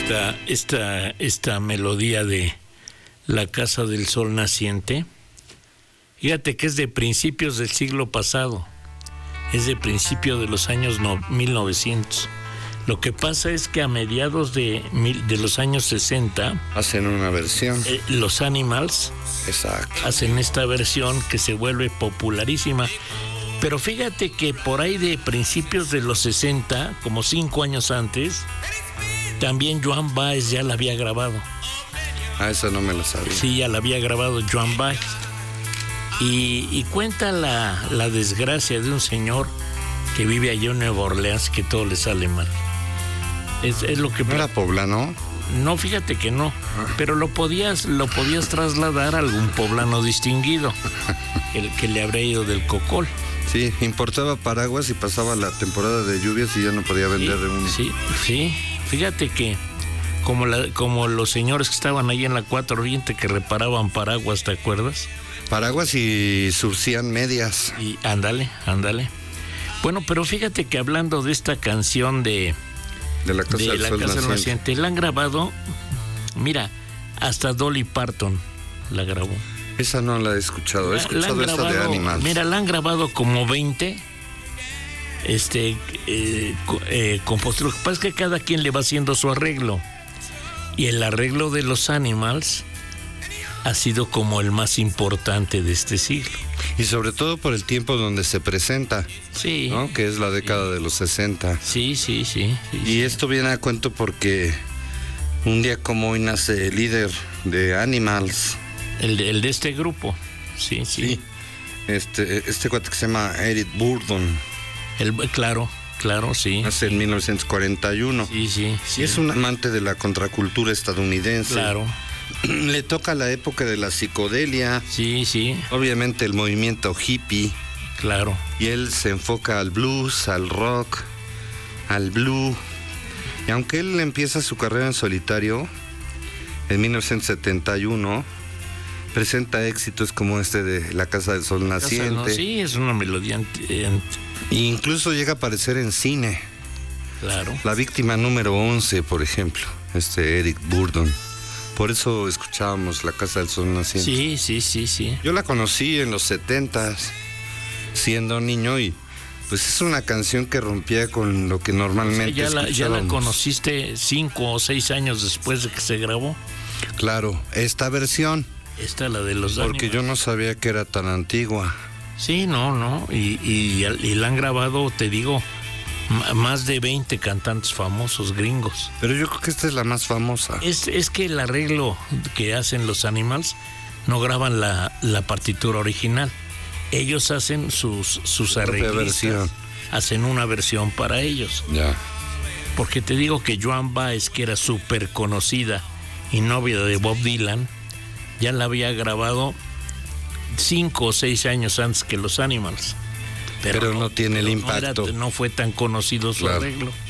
esta melodía de La Casa del Sol Naciente. Fíjate que es de principios del siglo pasado, es de principio de los años 1900. Lo que pasa es que a mediados de los años 60 hacen una versión. Los Animals, exacto, hacen esta versión que se vuelve popularísima. Pero fíjate que por ahí de principios de los 60, como 5 años antes, también Joan Baez ya la había grabado. Ah, esa no me la sabía. Sí, ya la había grabado Joan Baez. Y cuenta la desgracia de un señor que vive allá en Nueva Orleans, que todo le sale mal. Es lo que... ¿No era poblano? No, fíjate que no, pero lo podías trasladar a algún poblano distinguido, el que le habría ido del cocol. Sí, importaba paraguas y pasaba la temporada de lluvias y ya no podía vender de uno. Sí, fíjate que como los señores que estaban ahí en la 4 Oriente que reparaban paraguas, ¿te acuerdas? Paraguas y surcían medias. Y ándale. Bueno, pero fíjate que hablando de esta canción de La Casa del Naciente, la han grabado, mira, hasta Dolly Parton la grabó. Esa no la he escuchado, he escuchado esta de Animals. Mira, la han grabado como 20 compositores. Lo que pasa es que cada quien le va haciendo su arreglo. Y el arreglo de los Animals ha sido como el más importante de este siglo. Y sobre todo por el tiempo donde se presenta, sí, ¿no? Que es la década de los 60. Sí. Y esto viene a cuento porque un día como hoy nace el líder de Animals. El de este grupo, sí. Este cuate que se llama Eric Burdon. Claro, sí. Nace en 1941. Sí. Y es un amante de la contracultura estadounidense. Claro. Le toca la época de la psicodelia. Sí. Obviamente el movimiento hippie. Claro. Y él se enfoca al blues, al rock, al blue. Y aunque él empieza su carrera en solitario en 1971, presenta éxitos como este de La Casa del Sol Naciente. Sí, es una melodía. Incluso llega a aparecer en cine. Claro. La víctima número 11, por ejemplo, Eric Burdon. Por eso escuchábamos La Casa del Sol Naciente. Sí. Yo la conocí en los 70s, siendo niño, y pues es una canción que rompía con lo que normalmente escuchábamos. ¿Ya la conociste 5 o 6 años después de que se grabó? Claro, esta versión. Esta, la de los Porque Animals. yo no sabía que era tan antigua. Sí, no. Y la han grabado, te digo, más de 20 cantantes famosos gringos. Pero yo creo que esta es la más famosa. Es que el arreglo que hacen los Animals no graban la partitura original. Ellos hacen sus arreglistas, hacen una versión para ellos. Ya. Porque te digo que Joan Baez, que era súper conocida y novia de Bob Dylan, ya la había grabado 5 o 6 años antes que los Animals. Pero no tiene el impacto. No fue tan conocido su arreglo.